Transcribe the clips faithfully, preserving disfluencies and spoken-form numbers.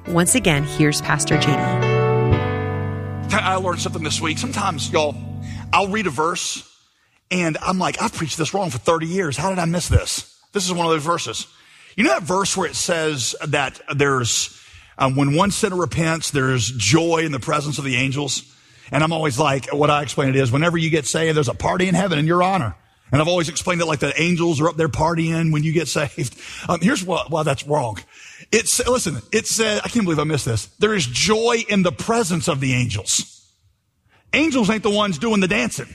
Once again, here's Pastor J D. I learned something this week. Sometimes, y'all, I'll read a verse and I'm like, I've preached this wrong for thirty years. How did I miss this? This is one of those verses. You know that verse where it says that there's, um, when one sinner repents, there's joy in the presence of the angels? And I'm always like, what I explain it is, whenever you get saved, there's a party in heaven in your honor. And I've always explained it like the angels are up there partying when you get saved. Um, here's what, why that's wrong. It's, listen, it said, I can't believe I missed this. There is joy in the presence of the angels. Angels ain't the ones doing the dancing.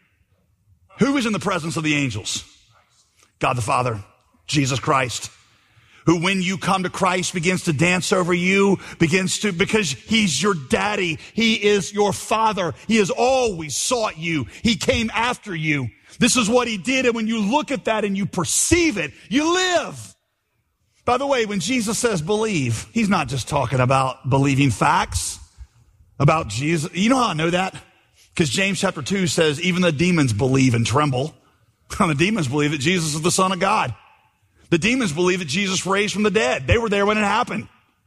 Who is in the presence of the angels? God the Father, Jesus Christ, who when you come to Christ begins to dance over you, begins to, because he's your daddy. He is your father. He has always sought you. He came after you. This is what he did. And when you look at that and you perceive it, you live. By the way, when Jesus says believe, he's not just talking about believing facts about Jesus. You know how I know that? Because James chapter two says even the demons believe and tremble. The demons believe that Jesus is the Son of God. The demons believe that Jesus raised from the dead. They were there when it happened.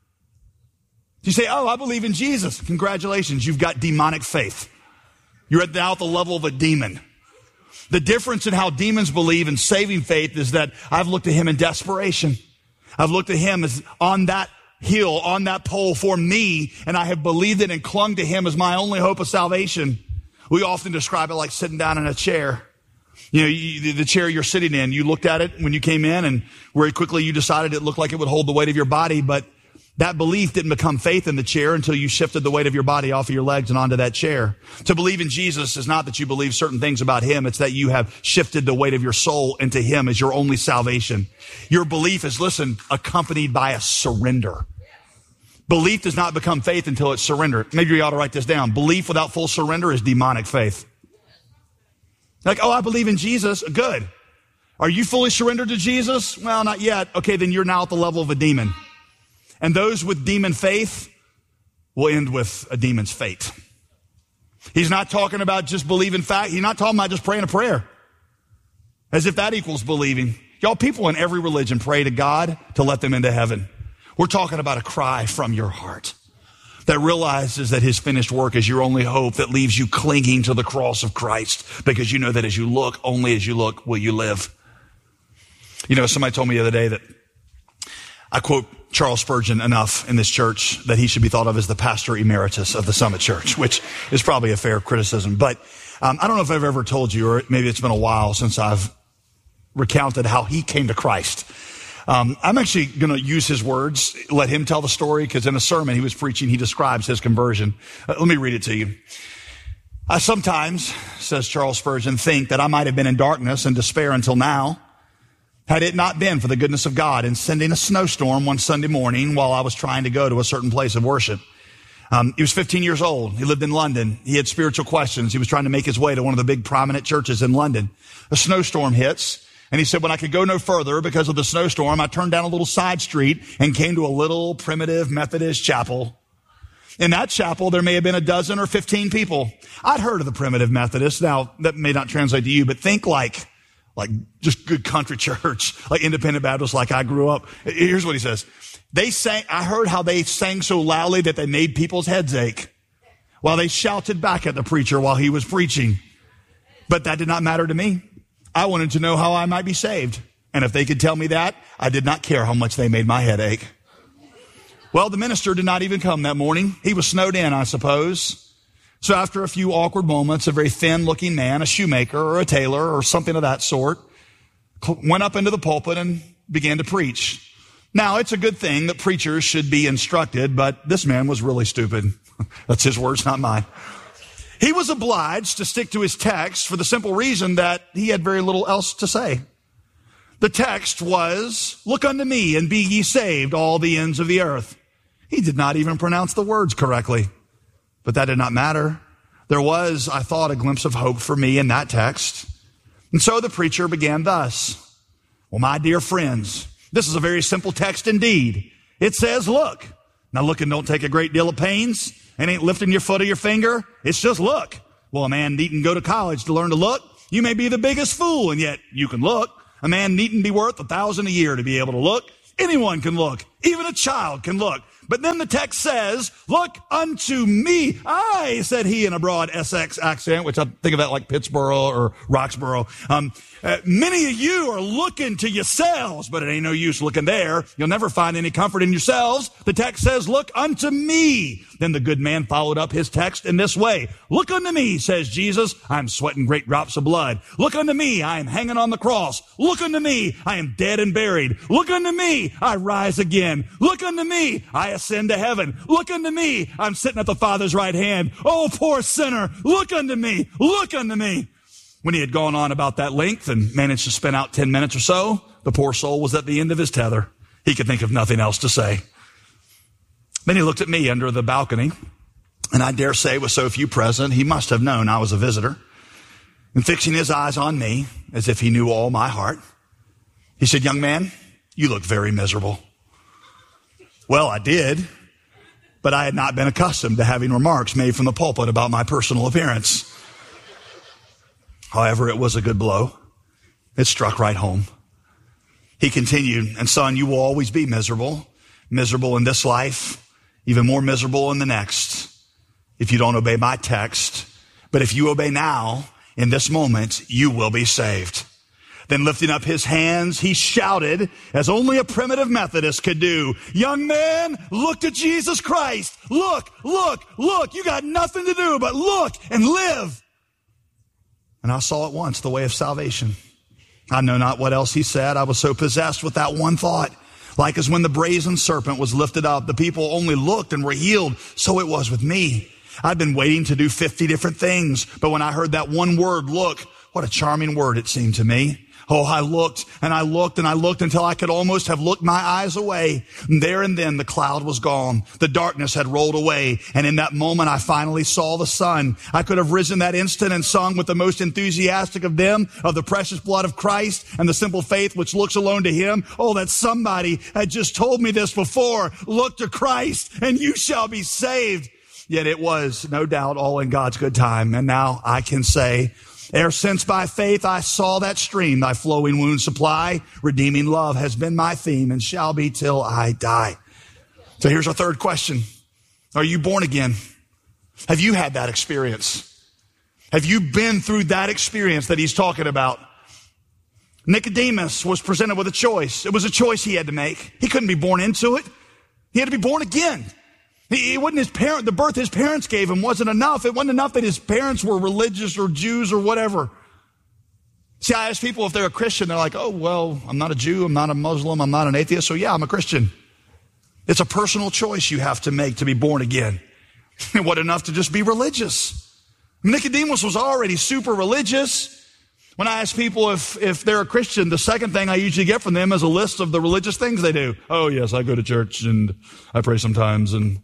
You say, oh, I believe in Jesus. Congratulations, you've got demonic faith. You're at now at the level of a demon. The difference in how demons believe in saving faith is that I've looked at him in desperation. I've looked at him as on that hill, on that pole for me, and I have believed it and clung to him as my only hope of salvation. We often describe it like sitting down in a chair. You know, you, the chair you're sitting in, you looked at it when you came in and very quickly you decided it looked like it would hold the weight of your body, but that belief didn't become faith in the chair until you shifted the weight of your body off of your legs and onto that chair. To believe in Jesus is not that you believe certain things about him. It's that you have shifted the weight of your soul into him as your only salvation. Your belief is, listen, accompanied by a surrender. Belief does not become faith until it's surrendered. Maybe you ought to write this down. Belief without full surrender is demonic faith. Like, oh, I believe in Jesus. Good. Are you fully surrendered to Jesus? Well, not yet. Okay, then you're now at the level of a demon. And those with demon faith will end with a demon's fate. He's not talking about just believing fact. He's not talking about just praying a prayer. As if that equals believing. Y'all, people in every religion pray to God to let them into heaven. We're talking about a cry from your heart that realizes that his finished work is your only hope, that leaves you clinging to the cross of Christ because you know that as you look, only as you look will you live. You know, somebody told me the other day that I quote Charles Spurgeon enough in this church that he should be thought of as the pastor emeritus of the Summit Church, which is probably a fair criticism. But um, I don't know if I've ever told you, or maybe it's been a while since I've recounted how he came to Christ. Um, I'm actually going to use his words, let him tell the story, because in a sermon he was preaching, he describes his conversion. Uh, let me read it to you. I sometimes, says Charles Spurgeon, think that I might have been in darkness and despair until now, had it not been for the goodness of God in sending a snowstorm one Sunday morning while I was trying to go to a certain place of worship. Um, he was fifteen years old. He lived in London. He had spiritual questions. He was trying to make his way to one of the big prominent churches in London. A snowstorm hits, and he said, when I could go no further because of the snowstorm, I turned down a little side street and came to a little primitive Methodist chapel. In that chapel, there may have been a dozen or fifteen people. I'd heard of the primitive Methodists. Now, that may not translate to you, but think like Like just good country church, like independent Baptist, like I grew up. Here's what he says. They sang, I heard how they sang so loudly that they made people's heads ache while they shouted back at the preacher while he was preaching. But that did not matter to me. I wanted to know how I might be saved. And if they could tell me that, I did not care how much they made my head ache. Well, the minister did not even come that morning. He was snowed in, I suppose. So after a few awkward moments, a very thin-looking man, a shoemaker or a tailor or something of that sort, went up into the pulpit and began to preach. Now, it's a good thing that preachers should be instructed, but this man was really stupid. That's his words, not mine. He was obliged to stick to his text for the simple reason that he had very little else to say. The text was, look unto me and be ye saved, all the ends of the earth. He did not even pronounce the words correctly. But that did not matter. There was, I thought, a glimpse of hope for me in that text. And so the preacher began thus. Well, my dear friends, this is a very simple text indeed. It says, look. Now look and don't take a great deal of pains. It ain't lifting your foot or your finger. It's just look. Well, a man needn't go to college to learn to look. You may be the biggest fool, and yet you can look. A man needn't be worth a thousand a year to be able to look. Anyone can look. Even a child can look. But then the text says, look unto me. I, said he in a broad Essex accent, which I think of that like Pittsburgh or Roxborough. Um, uh, many of you are looking to yourselves, but it ain't no use looking there. You'll never find any comfort in yourselves. The text says, look unto me. Then the good man followed up his text in this way. Look unto me, says Jesus. I'm sweating great drops of blood. Look unto me. I am hanging on the cross. Look unto me. I am dead and buried. Look unto me. I rise again. Look unto me. I ascend to heaven. Look unto me. I'm sitting at the Father's right hand. Oh, poor sinner. Look unto me. Look unto me. When he had gone on about that length and managed to spin out ten minutes or so, the poor soul was at the end of his tether. He could think of nothing else to say. Then he looked at me under the balcony, and I dare say with so few present, he must have known I was a visitor. And fixing his eyes on me, as if he knew all my heart, he said, young man, you look very miserable. Well, I did, but I had not been accustomed to having remarks made from the pulpit about my personal appearance. However, it was a good blow. It struck right home. He continued, and son, you will always be miserable, miserable in this life, even more miserable in the next, if you don't obey my text. But if you obey now, in this moment, you will be saved. Then lifting up his hands, he shouted, as only a primitive Methodist could do, young man, look to Jesus Christ. Look, look, look. You got nothing to do but look and live. And I saw at once the way of salvation. I know not what else he said. I was so possessed with that one thought. Like as when the brazen serpent was lifted up, the people only looked and were healed. So it was with me. I'd been waiting to do fifty different things. But when I heard that one word, look, what a charming word it seemed to me. Oh, I looked and I looked and I looked until I could almost have looked my eyes away. And there and then the cloud was gone. The darkness had rolled away. And in that moment, I finally saw the sun. I could have risen that instant and sung with the most enthusiastic of them of the precious blood of Christ and the simple faith which looks alone to him. Oh, that somebody had just told me this before. Look to Christ and you shall be saved. Yet it was no doubt all in God's good time. And now I can say, ere since by faith I saw that stream, thy flowing wound supply, redeeming love has been my theme and shall be till I die. So here's our third question. Are you born again? Have you had that experience? Have you been through that experience that he's talking about? Nicodemus was presented with a choice. It was a choice he had to make. He couldn't be born into it. He had to be born again. It wasn't his parent, the birth his parents gave him wasn't enough. It wasn't enough that his parents were religious or Jews or whatever. See, I ask people if they're a Christian, they're like, oh, well, I'm not a Jew, I'm not a Muslim, I'm not an atheist, so yeah, I'm a Christian. It's a personal choice you have to make to be born again. It wasn't enough to just be religious. Nicodemus was already super religious. When I ask people if, if they're a Christian, the second thing I usually get from them is a list of the religious things they do. Oh, yes, I go to church and I pray sometimes and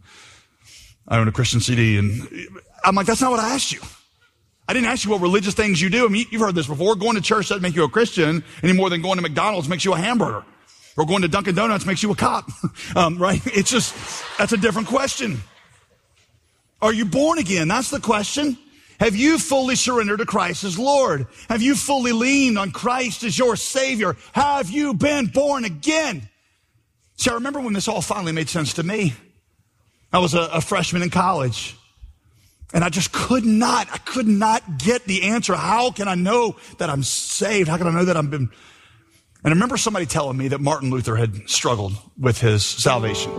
I own a Christian C D. And I'm like, that's not what I asked you. I didn't ask you what religious things you do. I mean, you've heard this before. Going to church doesn't make you a Christian any more than going to McDonald's makes you a hamburger. Or going to Dunkin' Donuts makes you a cop. um, right? It's just, that's a different question. Are you born again? That's the question. Have you fully surrendered to Christ as Lord? Have you fully leaned on Christ as your Savior? Have you been born again? See, I remember when this all finally made sense to me. I was a, a freshman in college, and I just could not, I could not get the answer. How can I know that I'm saved? How can I know that I've been... And I remember somebody telling me that Martin Luther had struggled with his salvation.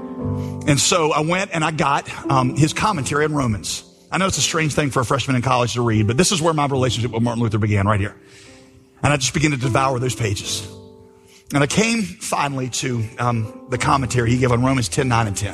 And so I went and I got um, his commentary on Romans. I know it's a strange thing for a freshman in college to read, but this is where my relationship with Martin Luther began, right here. And I just began to devour those pages. And I came finally to um, the commentary he gave on Romans ten, nine, and ten.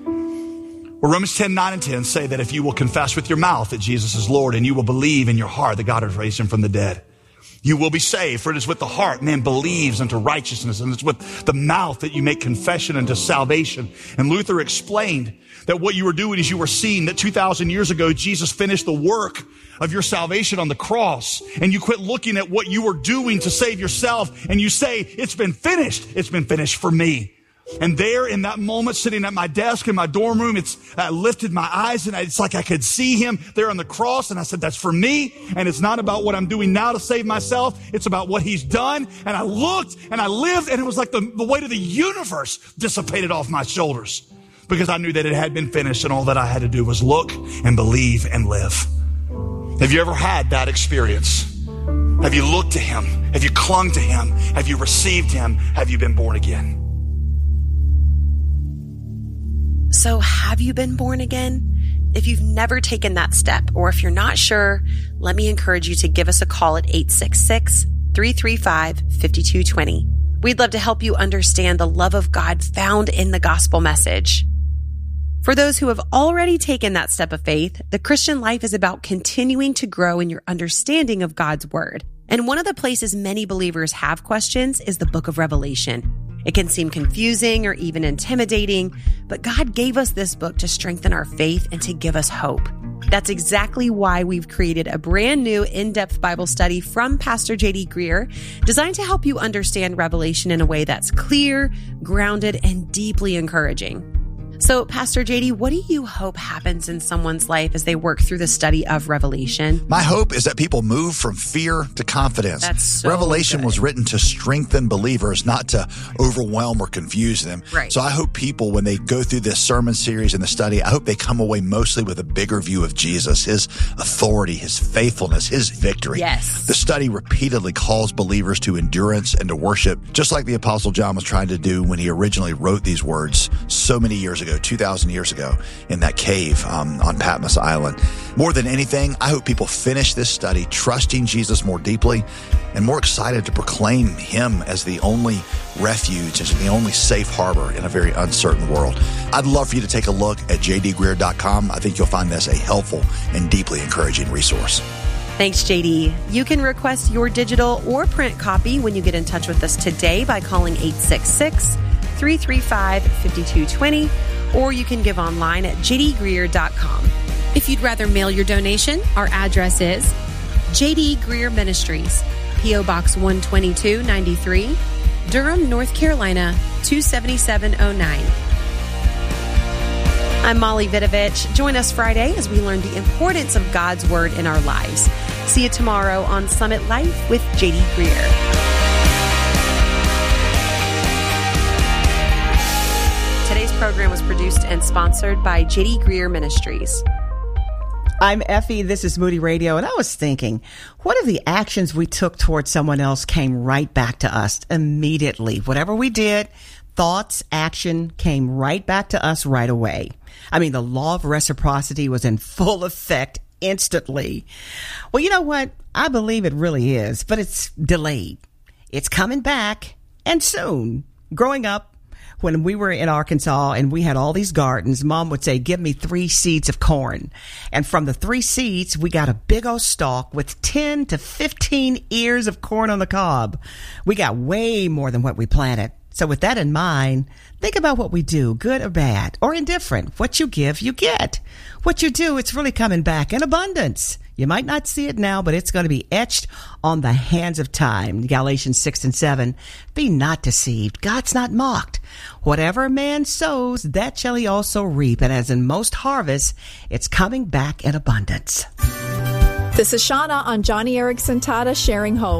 Where Romans ten, nine, and ten say that if you will confess with your mouth that Jesus is Lord and you will believe in your heart that God has raised him from the dead, you will be saved. For it is with the heart man believes unto righteousness, and it's with the mouth that you make confession unto salvation. And Luther explained that what you were doing is you were seeing that two thousand years ago, Jesus finished the work of your salvation on the cross. And you quit looking at what you were doing to save yourself. And you say, it's been finished. It's been finished for me. And there in that moment, sitting at my desk in my dorm room, it's, I lifted my eyes and I, it's like I could see him there on the cross. And I said, that's for me. And it's not about what I'm doing now to save myself. It's about what he's done. And I looked and I lived, and it was like the, the weight of the universe dissipated off my shoulders. because I knew that it had been finished and all that I had to do was look and believe and live. Have you ever had that experience? Have you looked to him? Have you clung to him? Have you received him? Have you been born again? So have you been born again? If you've never taken that step, or if you're not sure, let me encourage you to give us a call at eight six six, three three five, five two two zero. We'd love to help you understand the love of God found in the gospel message. For those who have already taken that step of faith, the Christian life is about continuing to grow in your understanding of God's word. And one of the places many believers have questions is the book of Revelation. It can seem confusing or even intimidating, but God gave us this book to strengthen our faith and to give us hope. That's exactly why we've created a brand new in-depth Bible study from Pastor J D Greear, designed to help you understand Revelation in a way that's clear, grounded, and deeply encouraging. So, Pastor J D, what do you hope happens in someone's life as they work through the study of Revelation? My hope is that people move from fear to confidence. That's so Revelation good. was written to strengthen believers, not to overwhelm or confuse them. Right. So I hope people, when they go through this sermon series and the study, I hope they come away mostly with a bigger view of Jesus, his authority, his faithfulness, his victory. Yes. The study repeatedly calls believers to endurance and to worship, just like the Apostle John was trying to do when he originally wrote these words so many years ago. two thousand years ago in that cave um, on Patmos Island. More than anything, I hope people finish this study trusting Jesus more deeply and more excited to proclaim him as the only refuge, as the only safe harbor in a very uncertain world. I'd love for you to take a look at j d greear dot com. I think you'll find this a helpful and deeply encouraging resource. Thanks, J D. You can request your digital or print copy when you get in touch with us today by calling eight six six, three three five, five two two zero, or you can give online at j d greear dot com. If you'd rather mail your donation, our address is J D Greear Ministries, P O Box one twenty-two ninety-three, Durham, North Carolina, two seven seven oh nine. I'm Molly Vidovich. Join us Friday as we learn the importance of God's Word in our lives. See you tomorrow on Summit Life with J D Greear. Today's program was produced and sponsored by J D Greear Ministries. I'm Effie. This is Moody Radio. And I was thinking, what if the actions we took towards someone else came right back to us immediately? Whatever we did, thoughts, action came right back to us right away. I mean, the law of reciprocity was in full effect instantly. Well, you know what? I believe it really is, but it's delayed. It's coming back, and soon. Growing up, when we were in Arkansas and we had all these gardens, Mom would say, give me three seeds of corn. And from the three seeds, we got a big old stalk with ten to fifteen ears of corn on the cob. We got way more than what we planted. So with that in mind, think about what we do, good or bad, or indifferent. What you give, you get. What you do, it's really coming back in abundance. You might not see it now, but it's going to be etched on the hands of time. Galatians six and seven. Be not deceived. God's not mocked. Whatever a man sows, that shall he also reap. And as in most harvests, it's coming back in abundance. This is Shauna on Johnny Erickson Tata Sharing Hope.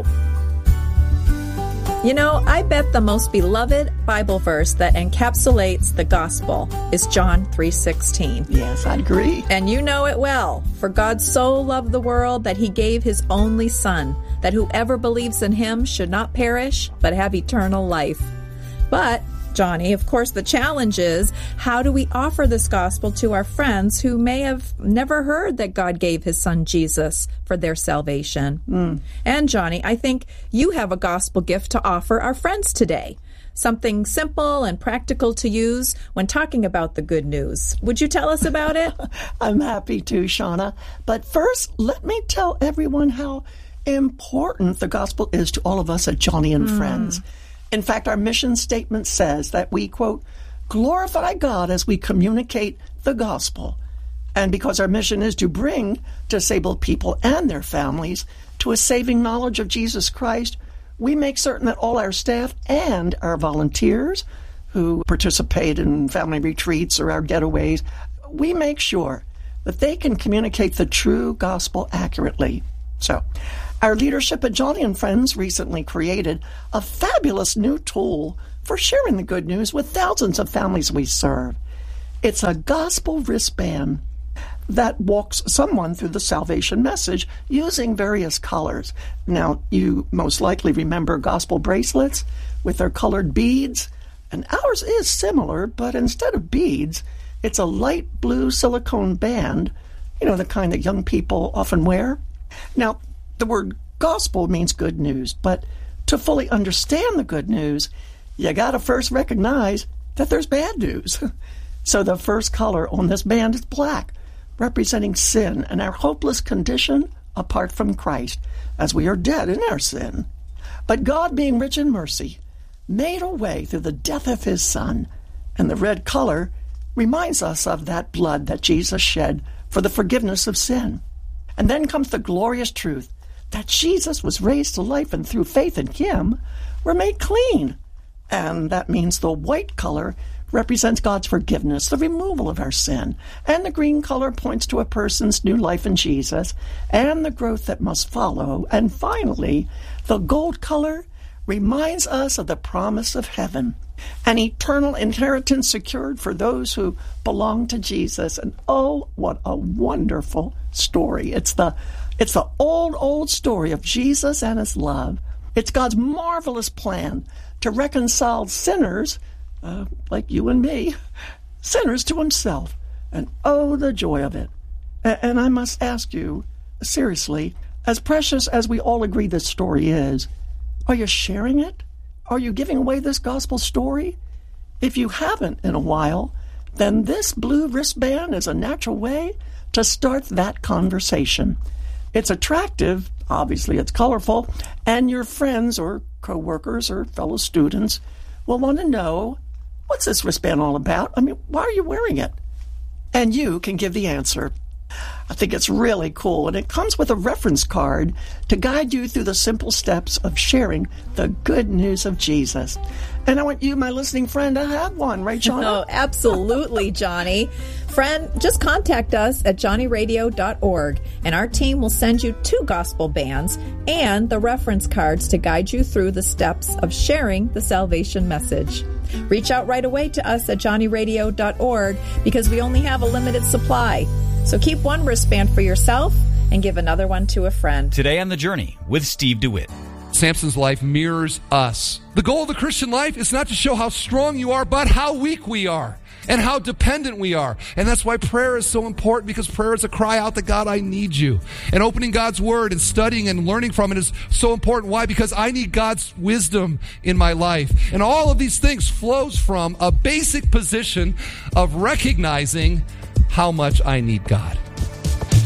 You know, I bet the most beloved Bible verse that encapsulates the gospel is John three sixteen. Yes, I agree. And you know it well. For God so loved the world that he gave his only Son, that whoever believes in him should not perish, but have eternal life. But, Johnny, of course, the challenge is, how do we offer this gospel to our friends who may have never heard that God gave his Son Jesus for their salvation? Mm. And, Johnny, I think you have a gospel gift to offer our friends today. Something simple and practical to use when talking about the good news. Would you tell us about it? I'm happy to, Shauna. But first, let me tell everyone how important the gospel is to all of us at Johnny and mm. Friends. In fact, our mission statement says that we, quote, glorify God as we communicate the gospel. And because our mission is to bring disabled people and their families to a saving knowledge of Jesus Christ, we make certain that all our staff and our volunteers who participate in family retreats or our getaways, we make sure that they can communicate the true gospel accurately. So, our leadership at Johnny and Friends recently created a fabulous new tool for sharing the good news with thousands of families we serve. It's a gospel wristband that walks someone through the salvation message using various colors. Now, you most likely remember gospel bracelets with their colored beads, and ours is similar, but instead of beads, it's a light blue silicone band, you know, the kind that young people often wear. Now, the word gospel means good news, but to fully understand the good news, you got to first recognize that there's bad news. So the first color on this band is black, representing sin and our hopeless condition apart from Christ, as we are dead in our sin. But God, being rich in mercy, made a way through the death of his Son, and the red color reminds us of that blood that Jesus shed for the forgiveness of sin. And then comes the glorious truth that Jesus was raised to life, and through faith in him, we're made clean. And that means the white color represents God's forgiveness, the removal of our sin. And the green color points to a person's new life in Jesus and the growth that must follow. And finally, the gold color reminds us of the promise of heaven, an eternal inheritance secured for those who belong to Jesus. And oh, what a wonderful story. It's the it's the old, old story of Jesus and his love. It's God's marvelous plan to reconcile sinners, uh, like you and me, sinners to himself. And oh, the joy of it. A- and I must ask you, seriously, as precious as we all agree this story is, are you sharing it? Are you giving away this gospel story? If you haven't in a while, then this blue wristband is a natural way to start that conversation. It's attractive, obviously it's colorful, and your friends or co-workers or fellow students will want to know, what's this wristband all about? I mean, why are you wearing it? And you can give the answer. I think it's really cool, and it comes with a reference card to guide you through the simple steps of sharing the good news of Jesus. And I want you, my listening friend, to have one, right, Johnny? Oh, absolutely, Johnny. Friend, just contact us at johnny radio dot org, and our team will send you two gospel bands and the reference cards to guide you through the steps of sharing the salvation message. Reach out right away to us at johnny radio dot org because we only have a limited supply. So keep one wristband for yourself and give another one to a friend. Today on The Journey with Steve DeWitt. Samson's life mirrors us. The goal of the Christian life is not to show how strong you are, but how weak we are and how dependent we are. And that's why prayer is so important, because prayer is a cry out that, God, I need you. And opening God's word and studying and learning from it is so important. Why? Because I need God's wisdom in my life. And all of these things flows from a basic position of recognizing how much I need God.